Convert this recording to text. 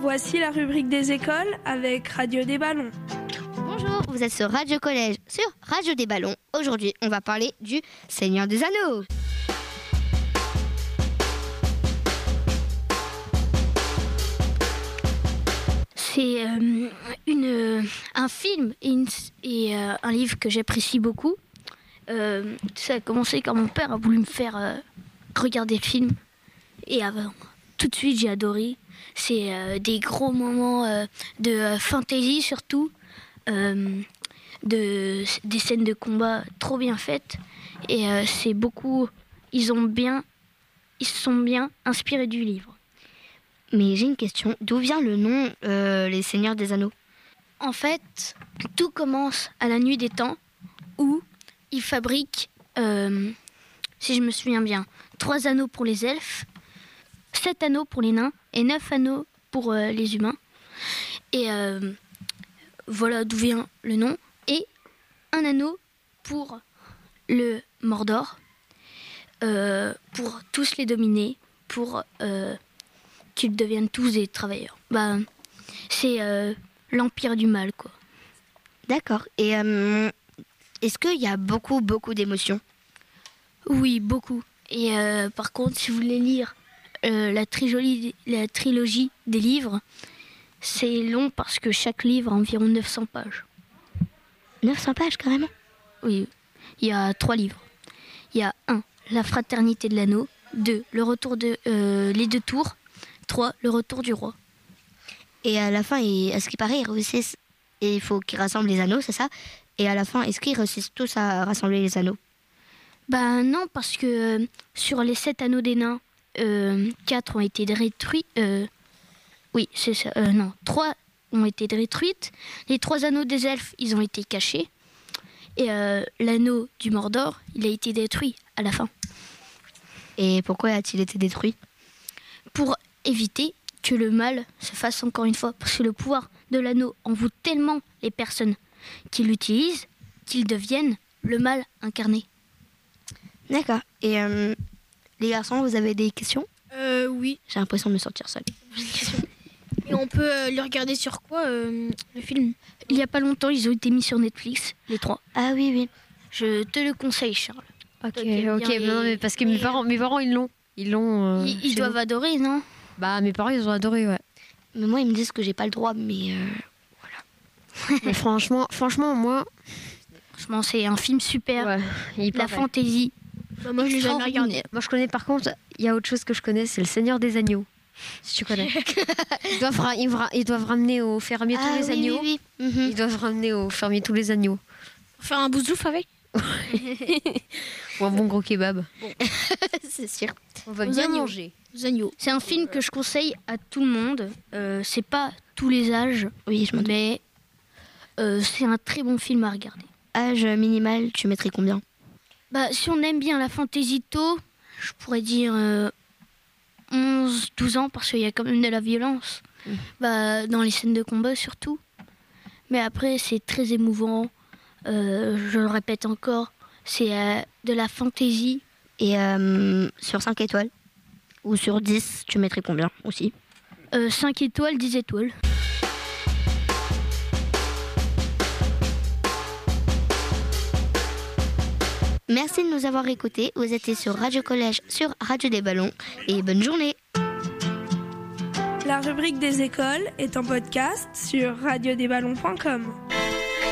Voici la rubrique des écoles avec Radio des Ballons. Bonjour, vous êtes sur Radio Collège, sur Radio des Ballons. Aujourd'hui, on va parler du Seigneur des Anneaux. C'est un film et un livre que j'apprécie beaucoup. Ça a commencé quand mon père a voulu me faire regarder le film. Et tout de suite, j'ai adoré. C'est des gros moments de fantaisie surtout. Des scènes de combat trop bien faites. Et c'est beaucoup... Ils se sont bien inspirés du livre. Mais j'ai une question, d'où vient le nom Les Seigneurs des Anneaux ? En fait, tout commence à la nuit des temps où ils fabriquent, si je me souviens bien, 3 anneaux pour les elfes, 7 anneaux pour les nains et 9 anneaux pour les humains. Et voilà d'où vient le nom. Et un anneau pour le Mordor, pour tous les dominer, pour... qu'ils deviennent tous des travailleurs. C'est l'empire du mal, quoi. D'accord. Et est-ce qu'il y a beaucoup d'émotions ? Oui, beaucoup. Et par contre, si vous voulez lire la trilogie des livres, c'est long parce que chaque livre a environ 900 pages. 900 pages, carrément ? Oui, il y a 3 livres. Il y a 1, La Fraternité de l'Anneau, 2, Le Retour de les 2 tours, 3, Le Retour du Roi. Et à la fin, à ce qui paraît, ils réussissent, et il faut qu'ils rassemblent les anneaux, c'est ça ? Et à la fin, est-ce qu'ils réussissent tous à rassembler les anneaux ? Non, parce que sur les 7 anneaux des nains, 4 ont été détruits. Oui, c'est ça. Non, 3 ont été détruites. Les 3 anneaux des elfes, ils ont été cachés. Et l'anneau du Mordor, il a été détruit à la fin. Et pourquoi a-t-il été détruit ? Pour éviter que le mal se fasse encore une fois. Parce que le pouvoir de l'anneau envoûte tellement les personnes qui l'utilisent qu'ils deviennent le mal incarné. D'accord. Et les garçons, vous avez des questions ? Oui. J'ai l'impression de me sentir seule. Et on peut le regarder sur quoi, le film ? Il n'y a pas longtemps, ils ont été mis sur Netflix, les 3. Ah oui. Je te le conseille, Charles. Ok, non, mais parce que mes parents ils l'ont. Ils doivent adorer, non ? Mes parents, ils ont adoré, ouais. Mais moi, ils me disent que j'ai pas le droit, mais voilà. Mais franchement, moi... Franchement, c'est un film super. Ouais, la fantaisie. Moi, je l'ai jamais regardé. Moi, je connais, par contre, il y a autre chose que je connais, c'est le Seigneur des Agneaux. Si tu connais. Ils doivent ramener au fermier tous les agneaux. Oui. Ils doivent ramener au fermier tous les agneaux. Faire un boussouf avec ? Ou un bon gros kebab. Bon. C'est sûr. On va bien manger. Agneaux. C'est un film que je conseille à tout le monde. C'est pas tous les âges. Oui, je m'en doute. Mais c'est un très bon film à regarder. Âge minimal, tu mettrais combien ? Si on aime bien la fantaisie tôt, je pourrais dire 11-12 ans, parce qu'il y a quand même de la violence. Dans les scènes de combat surtout. Mais après, c'est très émouvant. Je le répète encore, c'est de la fantaisie. Et sur 5 étoiles ou sur 10, tu mettrais combien aussi ? 5 étoiles, 10 étoiles. Merci de nous avoir écoutés. Vous étiez sur Radio Collège, sur Radio des Ballons. Et bonne journée. La rubrique des écoles est en podcast sur radiodesballons.com.